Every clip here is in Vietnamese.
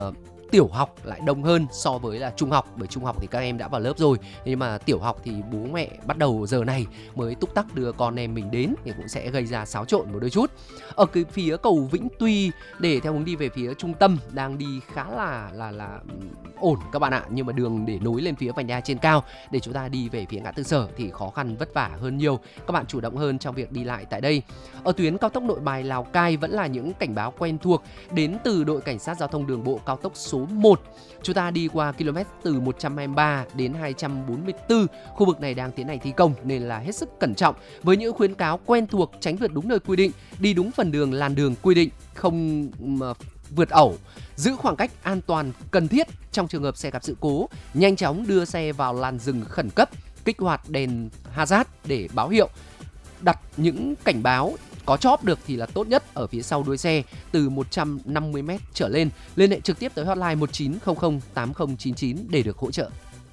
tiểu học lại đông hơn so với là trung học, bởi trung học thì các em đã vào lớp rồi, nhưng mà tiểu học thì bố mẹ bắt đầu giờ này mới túc tắc đưa con em mình đến thì cũng sẽ gây ra xáo trộn một đôi chút. Ở cái phía cầu Vĩnh Tuy để theo hướng đi về phía trung tâm đang đi khá là ổn các bạn ạ, nhưng mà đường để nối lên phía vành đai trên cao để chúng ta đi về phía ngã tư Sở thì khó khăn vất vả hơn nhiều. Các bạn chủ động hơn trong việc đi lại tại đây. Ở tuyến cao tốc Nội Bài Lào Cai vẫn là những cảnh báo quen thuộc đến từ đội cảnh sát giao thông đường bộ cao tốc số 1. Chúng ta đi qua km từ 123 đến 244, khu vực này đang tiến hành thi công nên là hết sức cẩn trọng với những khuyến cáo quen thuộc: tránh vượt đúng nơi quy định, đi đúng phần đường làn đường quy định, không vượt ẩu, giữ khoảng cách an toàn cần thiết. Trong trường hợp xe gặp sự cố, nhanh chóng đưa xe vào làn dừng khẩn cấp, kích hoạt đèn hazard để báo hiệu, đặt những cảnh báo có chóp được thì là tốt nhất ở phía sau đuôi xe từ 150m trở lên. Liên hệ trực tiếp tới hotline 1900 8099 để được hỗ trợ.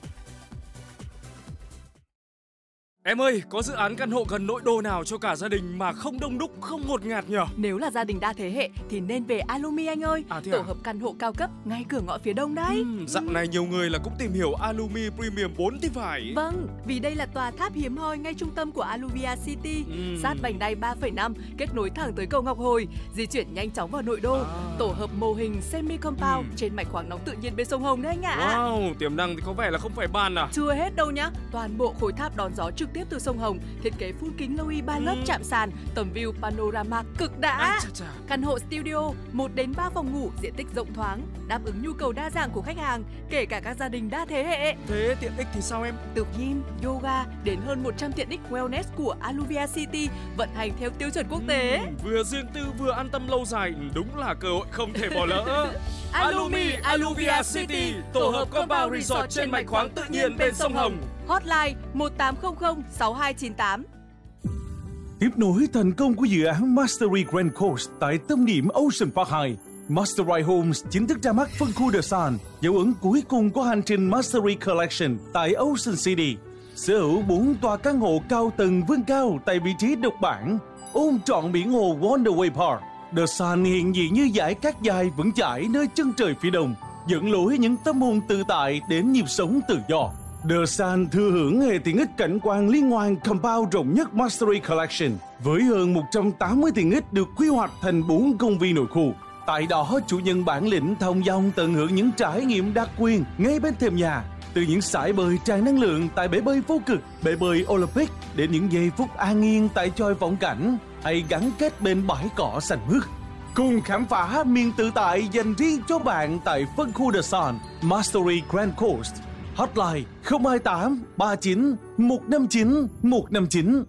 Em ơi, có dự án căn hộ gần nội đô nào cho cả gia đình mà không đông đúc, không ngột ngạt nhỉ? Nếu là gia đình đa thế hệ thì nên về Alumi anh ơi. Tổ hợp căn hộ cao cấp ngay cửa ngõ phía đông đấy. Dạo này nhiều người là cũng tìm hiểu Alumi Premium 4 thì phải. Vâng, vì đây là tòa tháp hiếm hoi ngay trung tâm của Aluvia City, sát vành đai 3,5, kết nối thẳng tới cầu Ngọc Hồi, di chuyển nhanh chóng vào nội đô. Tổ hợp mô hình semi compound trên mạch khoáng nóng tự nhiên bên sông Hồng đấy anh ạ. Wow, tiềm năng thì có vẻ là không phải bàn à? Chưa hết đâu nhá. Toàn bộ khối tháp đón gió trực tiếp từ sông Hồng, thiết kế phun kính Loui 3 lớp chạm sàn, tầm view panorama cực đã. Căn hộ studio 1 đến 3 phòng ngủ, diện tích rộng thoáng, đáp ứng nhu cầu đa dạng của khách hàng, kể cả các gia đình đa thế hệ. Thế tiện ích thì sao em? Từ gym, yoga đến hơn 100 tiện ích wellness của Aluvia City vận hành theo tiêu chuẩn quốc tế. Vừa riêng tư vừa an tâm lâu dài, đúng là cơ hội không thể bỏ lỡ. Alumi Aluvia City, tổ hợp compound resort trên mạch khoáng tự nhiên bên sông Hồng. Hotline 1800 6298. Tiếp nối thành công của dự án Mastery Grand Coast tại tâm điểm Ocean Park 2, Mastery Homes chính thức ra mắt phân khu The Sun, dấu ấn cuối cùng của hành trình Mastery Collection tại Ocean City. Sở hữu 4 tòa căn hộ cao tầng vươn cao tại vị trí độc bản, ôm trọn biển hồ Wonderway Park. The Sun hiện diện như dải cát dài vững chãi nơi chân trời phía đông, dẫn lối những tâm hồn tự tại đến nhịp sống tự do. The Sun thừa hưởng hệ tiện ích cảnh quan liên hoàn compound rộng nhất Mastery Collection với hơn 180 tiện ích được quy hoạch thành 4 công viên nội khu. Tại đó, chủ nhân bản lĩnh thông dong tận hưởng những trải nghiệm đặc quyền ngay bên thềm nhà. Từ những sải bơi tràn năng lượng tại bể bơi vô cực, bể bơi Olympic đến những giây phút an yên tại chòi vọng cảnh hay gắn kết bên bãi cỏ xanh mướt. Cùng khám phá miền tự tại dành riêng cho bạn tại phân khu The Sun, Mastery Grand Coast. Hotline 028 39 159 159.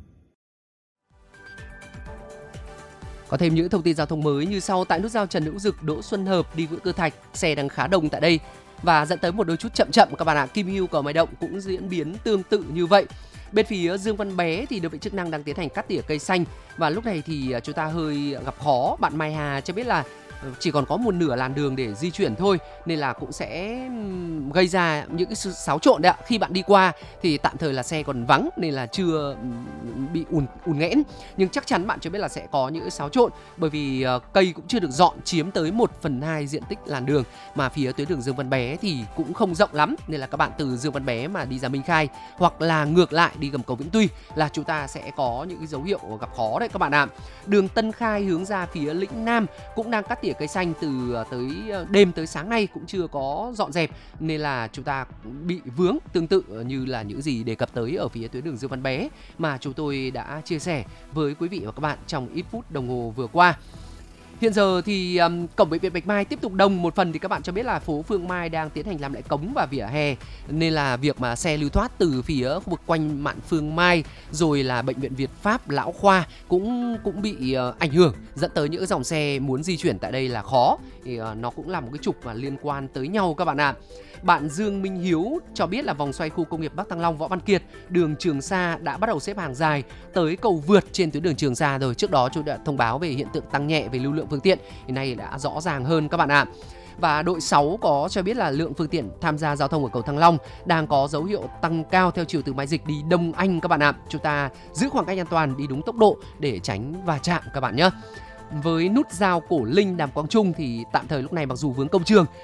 Có thêm những thông tin giao thông mới như sau. Tại nút giao Trần Hữu Dực, Đỗ Xuân Hợp đi Nguyễn Cơ Thạch, xe đang khá đông tại đây và dẫn tới một đôi chút chậm các bạn ạ. Kim Hưu, Cầu Mai Động cũng diễn biến tương tự như vậy. Bên phía Dương Văn Bé thì đơn vị chức năng đang tiến hành cắt tỉa cây xanh và lúc này thì chúng ta hơi gặp khó. Bạn Mai Hà cho biết là chỉ còn có một nửa làn đường để di chuyển thôi nên là cũng sẽ gây ra những cái sự xáo trộn đấy ạ. Khi bạn đi qua thì tạm thời là xe còn vắng nên là chưa bị ùn nghẽn, nhưng chắc chắn bạn cho biết là sẽ có những cái xáo trộn bởi vì cây cũng chưa được dọn, chiếm tới 1/2 diện tích làn đường, mà phía tuyến đường Dương Văn Bé thì cũng không rộng lắm nên là các bạn từ Dương Văn Bé mà đi ra Minh Khai hoặc là ngược lại đi gầm cầu Vĩnh Tuy là chúng ta sẽ có những cái dấu hiệu gặp khó đấy các bạn ạ. Đường Tân Khai hướng ra phía Lĩnh Nam cũng đang cắt tỉa cây xanh từ tới đêm tới sáng nay cũng chưa có dọn dẹp nên là chúng ta bị vướng tương tự như là những gì đề cập tới ở phía tuyến đường Dương Văn Bé mà chúng tôi đã chia sẻ với quý vị và các bạn trong ít phút đồng hồ vừa qua. Hiện giờ thì cổng bệnh viện Bạch Mai tiếp tục đông một phần thì các bạn cho biết là phố Phương Mai đang tiến hành làm lại cống và vỉa hè nên là việc mà xe lưu thoát từ phía khu vực quanh Mạn Phương Mai rồi là bệnh viện Việt Pháp Lão Khoa cũng bị ảnh hưởng, dẫn tới những dòng xe muốn di chuyển tại đây là khó. Thì nó cũng là một cái trục mà liên quan tới nhau các bạn ạ. Bạn Dương Minh Hiếu cho biết là vòng xoay khu công nghiệp Bắc Thăng Long Võ Văn Kiệt, đường Trường Sa đã bắt đầu xếp hàng dài tới cầu vượt trên tuyến đường Trường Sa rồi. Trước đó chúng đã thông báo về hiện tượng tăng nhẹ về lưu lượng phương tiện, thì nay đã rõ ràng hơn các bạn ạ. Và đội 6 có cho biết là lượng phương tiện tham gia giao thông ở cầu Thăng Long đang có dấu hiệu tăng cao theo chiều từ Mai Dịch đi Đông Anh các bạn ạ. Chúng ta giữ khoảng cách an toàn, đi đúng tốc độ để tránh va chạm các bạn nhé. Với nút giao Cổ Linh Đàm Quang Trung thì tạm thời lúc này mặc dù vướng công trường